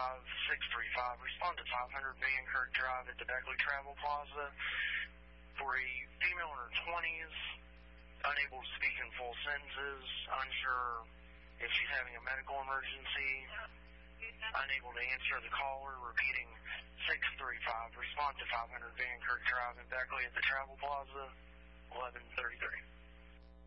Respond to 500 Vankirk Drive at the Beckley Travel Plaza for a female in her 20s, unable to speak in full sentences, unsure if she's having a medical emergency, unable to answer the caller, repeating 635. Respond to 500 Vankirk Drive in Beckley at the Travel Plaza, 11:33.